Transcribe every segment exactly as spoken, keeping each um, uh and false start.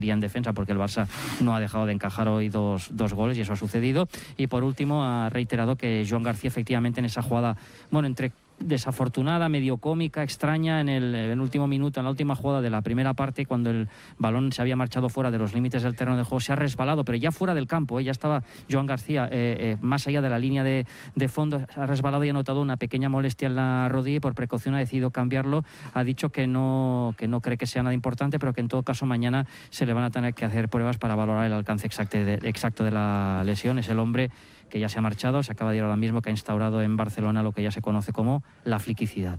en defensa, porque el Barça no ha dejado de encajar hoy dos, dos goles y eso ha sucedido. Y por último ha reiterado que Joan García efectivamente en esa jugada, bueno, entre desafortunada, medio cómica, extraña, en el, en el último minuto, en la última jugada de la primera parte, cuando el balón se había marchado fuera de los límites del terreno de juego, se ha resbalado, pero ya fuera del campo, ¿eh? Ya estaba Joan García eh, eh, más allá de la línea de, de fondo, ha resbalado y ha notado una pequeña molestia en la rodilla y por precaución ha decidido cambiarlo. Ha dicho que no, que no cree que sea nada importante, pero que en todo caso mañana se le van a tener que hacer pruebas para valorar el alcance exacto de, exacto de la lesión. Es el hombre que ya se ha marchado, se acaba de ir ahora mismo, que ha instaurado en Barcelona lo que ya se conoce como la fliquicidad.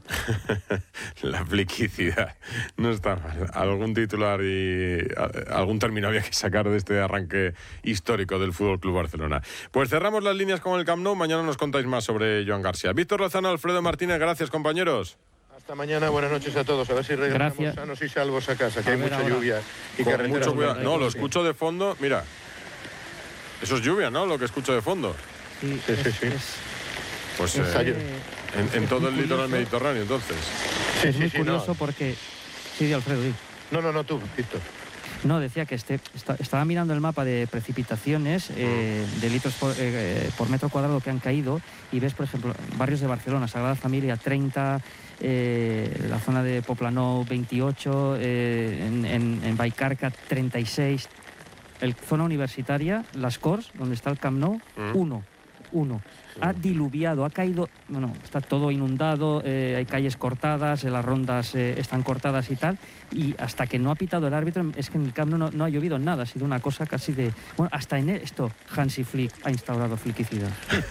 La fliquicidad. No está mal. Algún titular y algún término había que sacar de este arranque histórico del F C Barcelona. Pues cerramos las líneas con el Camp Nou. Mañana nos contáis más sobre Joan García. Víctor Lozano, Alfredo Martínez, gracias, compañeros. Hasta mañana, buenas noches a todos. A ver si regresamos Gracias. sanos y salvos a casa, que A hay ver mucha ahora. lluvia y Con carreteras. mucho cuidado. No, lo escucho de fondo. Mira, eso es lluvia, ¿no? Lo que escucho de fondo. Sí, Sí, sí, es, sí. es, Pues Es eh, ayer. en, en todo el muy litoral curioso. mediterráneo, entonces. Sí, es sí, muy sí, curioso no. porque... Sí, de Alfredo, sí. No, no, no, tú, Víctor. No, decía que este, está, estaba mirando el mapa de precipitaciones, eh, de litros por, eh, por metro cuadrado que han caído, y ves, por ejemplo, barrios de Barcelona, Sagrada Familia treinta, eh, la zona de Poblenou veintiocho, eh, en, en, en Vallcarca treinta y seis, el zona universitaria, Las Corts, donde está el Camp Nou, uno, uno. Ha diluviado, ha caído, bueno, está todo inundado, eh, hay calles cortadas, eh, las rondas eh, están cortadas y tal, y hasta que no ha pitado el árbitro, es que en el Camp Nou no, no ha llovido nada, ha sido una cosa casi de... Bueno, hasta en esto Hansi Flick ha instaurado fliquicidad.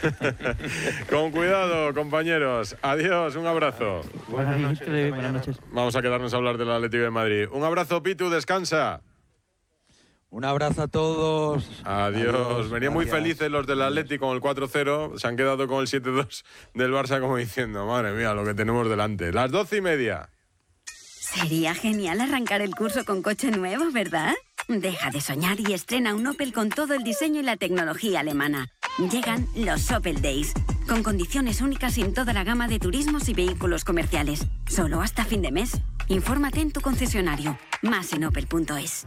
Con cuidado, compañeros. Adiós, un abrazo. Buenas noches. hasta Buenas mañana. noches. Vamos a quedarnos a hablar del Atlético de Madrid. Un abrazo, Pitu, descansa. Un abrazo a todos. Adiós. Adiós. Venían muy Gracias. felices los del Atlético con el cuatro cero. Se han quedado con el siete dos del Barça como diciendo, madre mía, lo que tenemos delante. Las doce y media. Sería genial arrancar el curso con coche nuevo, ¿verdad? Deja de soñar y estrena un Opel con todo el diseño y la tecnología alemana. Llegan los Opel Days, con condiciones únicas en toda la gama de turismos y vehículos comerciales. Solo hasta fin de mes. Infórmate en tu concesionario. Más en opel punto es.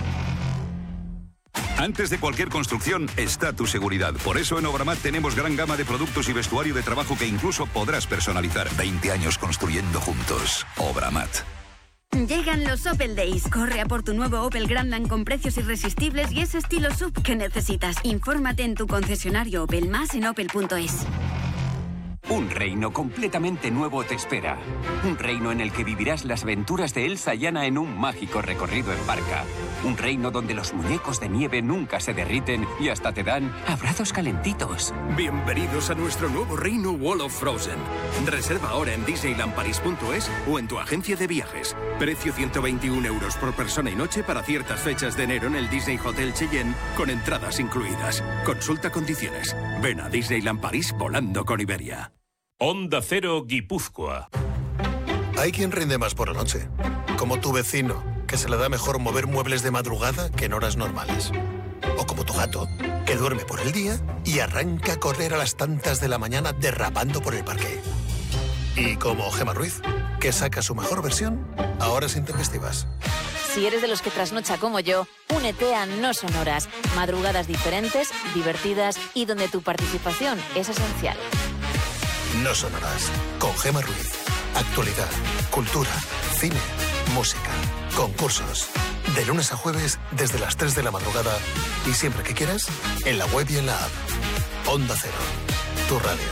Antes de cualquier construcción está tu seguridad. Por eso en Obramat tenemos gran gama de productos y vestuario de trabajo que incluso podrás personalizar. veinte años construyendo juntos. Obramat. Llegan los Opel Days. Corre a por tu nuevo Opel Grandland con precios irresistibles y ese estilo sub que necesitas. Infórmate en tu concesionario Opel. Más en opel punto es. Un reino completamente nuevo te espera. Un reino en el que vivirás las aventuras de Elsa y Anna en un mágico recorrido en barca. Un reino donde los muñecos de nieve nunca se derriten y hasta te dan abrazos calentitos. Bienvenidos a nuestro nuevo reino Wall of Frozen. Reserva ahora en disneyland paris punto es o en tu agencia de viajes. Precio ciento veintiún euros por persona y noche para ciertas fechas de enero en el Disney Hotel Cheyenne con entradas incluidas. Consulta condiciones. Ven a Disneyland París volando con Iberia. Onda Cero Guipúzcoa. Hay quien rinde más por la noche, como tu vecino, que se le da mejor mover muebles de madrugada que en horas normales. O como tu gato, que duerme por el día y arranca a correr a las tantas de la mañana derrapando por el parque. Y como Gemma Ruiz, que saca su mejor versión a horas intempestivas. Si eres de los que trasnocha como yo, únete a No Sonoras. Madrugadas diferentes, divertidas y donde tu participación es esencial. No Sonoras, con Gemma Ruiz. Actualidad, cultura, cine, música, concursos. De lunes a jueves desde las tres de la madrugada y siempre que quieras, en la web y en la app. Onda Cero, tu radio.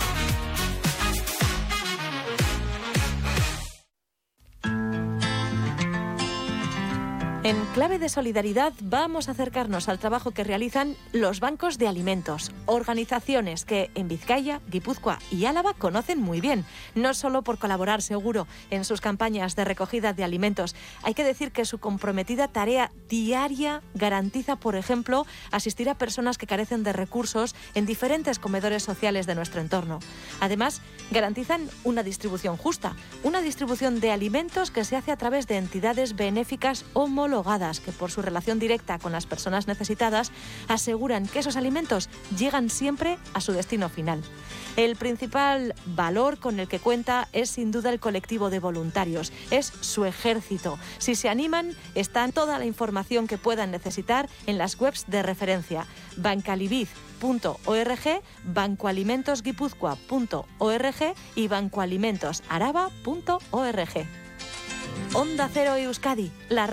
En clave de solidaridad vamos a acercarnos al trabajo que realizan los bancos de alimentos, organizaciones que en Vizcaya, Guipúzcoa y Álava conocen muy bien, no solo por colaborar seguro en sus campañas de recogida de alimentos. Hay que decir que su comprometida tarea diaria garantiza, por ejemplo, asistir a personas que carecen de recursos en diferentes comedores sociales de nuestro entorno. Además, garantizan una distribución justa, una distribución de alimentos que se hace a través de entidades benéficas homologadas. privadas que por su relación directa con las personas necesitadas aseguran que esos alimentos llegan siempre a su destino final. El principal valor con el que cuenta es sin duda el colectivo de voluntarios, es su ejército. Si se animan, está toda la información que puedan necesitar en las webs de referencia bancalibiz punto org, bancoalimentosguipúzcoa punto org y bancoalimentosaraba punto org. Onda Cero Euskadi, la